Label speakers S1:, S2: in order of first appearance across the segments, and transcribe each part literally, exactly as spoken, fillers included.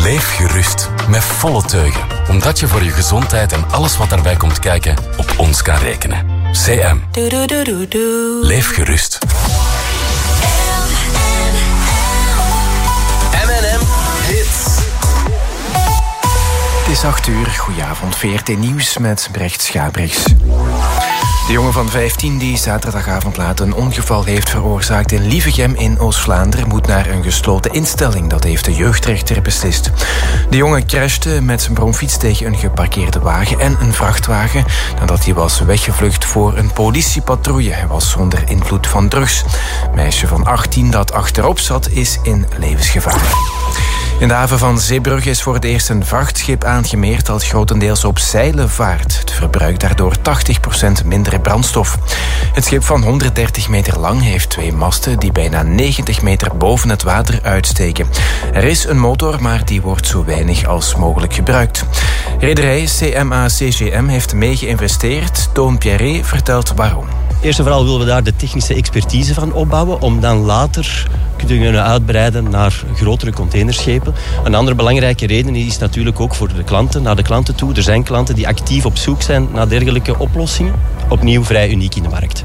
S1: Leef gerust, met volle teugen. Omdat je voor je gezondheid en alles wat daarbij komt kijken op ons kan rekenen. C M.
S2: Doe, doe, doe, doe, doe.
S1: Leef gerust.
S3: M en M Hits.
S4: Het is acht uur. Goedenavond, V R T Nieuws met Brecht Schabrichs. De jongen van vijftien die zaterdagavond laat een ongeval heeft veroorzaakt in Lievegem in Oost-Vlaanderen moet naar een gesloten instelling. Dat heeft de jeugdrechter beslist. De jongen crashte met zijn bromfiets tegen een geparkeerde wagen en een vrachtwagen nadat hij was weggevlucht voor een politiepatrouille. Hij was onder invloed van drugs. Het meisje van achttien dat achterop zat is in levensgevaar. In de haven van Zeebrugge is voor het eerst een vrachtschip aangemeerd dat grotendeels op zeilen vaart. Het verbruikt daardoor tachtig procent minder brandstof. Het schip van honderddertig meter lang heeft twee masten die bijna negentig meter boven het water uitsteken. Er is een motor, maar die wordt zo weinig als mogelijk gebruikt. Rederij C M A C G M heeft mee geïnvesteerd. Toon Pierret vertelt waarom.
S5: Eerst en vooral willen we daar de technische expertise van opbouwen om dan later te kunnen uitbreiden naar grotere containerschepen. Een andere belangrijke reden is natuurlijk ook voor de klanten, naar de klanten toe. Er zijn klanten die actief op zoek zijn naar dergelijke oplossingen. Opnieuw vrij uniek in de markt.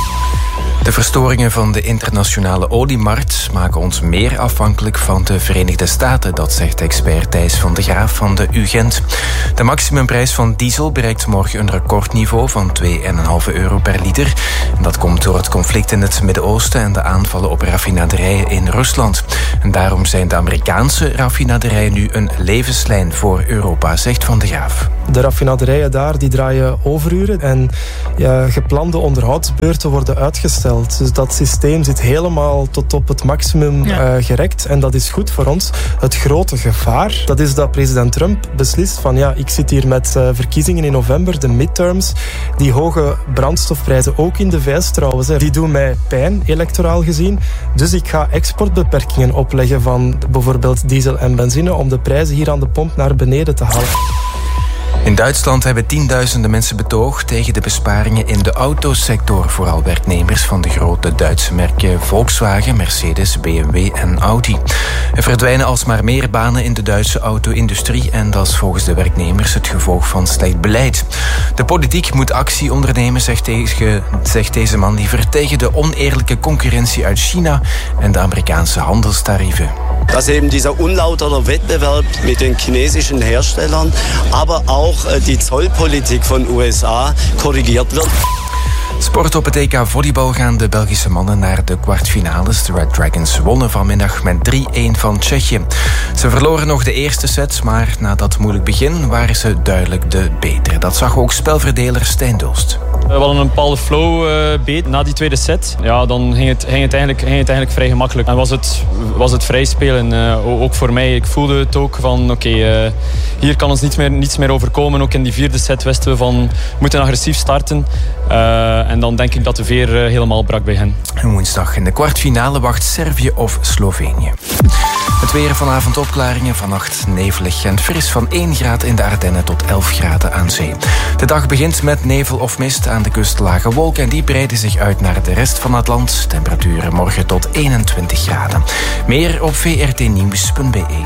S4: De verstoringen van de internationale oliemarkt maken ons meer afhankelijk van de Verenigde Staten, dat zegt expert Thijs van de Graaf van de U Gent. De maximumprijs van diesel bereikt morgen een recordniveau van twee komma vijf euro per liter. En dat komt door het conflict in het Midden-Oosten en de aanvallen op raffinaderijen in Rusland. En daarom zijn de Amerikaanse raffinaderijen nu een levenslijn voor Europa, zegt Van de Graaf.
S6: De raffinaderijen daar die draaien overuren en ja, geplande onderhoudsbeurten worden uitgesteld. Dus dat systeem zit helemaal tot op het maximum ja. uh, gerekt. En dat is goed voor ons. Het grote gevaar, dat is dat president Trump beslist van ja, ik zit hier met uh, verkiezingen in november, de midterms. Die hoge brandstofprijzen, ook in de V S trouwens, hè, die doen mij pijn, electoraal gezien. Dus ik ga exportbeperkingen opleggen van bijvoorbeeld diesel en benzine om de prijzen hier aan de pomp naar beneden te halen.
S4: In Duitsland hebben tienduizenden mensen betoogd tegen de besparingen in de autosector. Vooral werknemers van de grote Duitse merken Volkswagen, Mercedes, B M W en Audi. Er verdwijnen alsmaar meer banen in de Duitse auto-industrie en dat is volgens de werknemers het gevolg van slecht beleid. De politiek moet actie ondernemen, zegt deze, zegt deze man liever, tegen de oneerlijke concurrentie uit China en de Amerikaanse handelstarieven.
S7: Dass eben dieser unlautere Wettbewerb mit den chinesischen Herstellern, aber auch die Zollpolitik von U S A korrigiert wird.
S4: Sport op het E K volleybal gaan de Belgische mannen naar de kwartfinales. De Red Dragons wonnen vanmiddag met drie-een van Tsjechië. Ze verloren nog de eerste set, maar na dat moeilijk begin waren ze duidelijk de betere. Dat zag ook spelverdeler Stijn Dulst.
S8: We hadden een bepaalde flow uh, beet na die tweede set. Ja, dan ging het, ging het, eigenlijk, ging het eigenlijk vrij gemakkelijk. En was het, was het vrij spelen. Uh, ook voor mij. Ik voelde het ook van oké, okay, uh, hier kan ons niets meer, niets meer overkomen. Ook in die vierde set wisten we van we moeten agressief starten. Uh, en dan denk ik dat de veer uh, helemaal brak bij hen.
S4: En woensdag in de kwartfinale wacht Servië of Slovenië. Het weer vanavond opklaringen, vannacht nevelig en fris van één graad in de Ardennen tot elf graden aan zee. De dag begint met nevel of mist, aan de kust lage wolken en die breiden zich uit naar de rest van het land. Temperaturen morgen tot eenentwintig graden. Meer op v r t nieuws punt b e.